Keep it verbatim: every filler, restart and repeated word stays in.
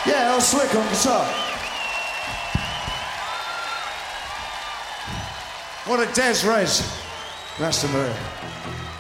Yeah, Earl Slick on guitar. What a Des Rez. Glastonbury.